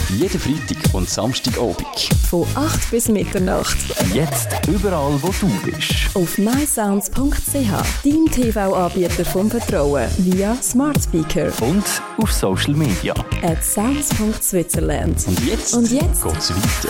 Jeden Freitag und Samstagabend. Von 8 bis Mitternacht. Jetzt überall, wo du bist. Auf mysounds.ch, dein TV-Anbieter vom Vertrauen, via Smart Speaker. Und auf Social Media. @sounds.switzerland. Und jetzt geht's weiter.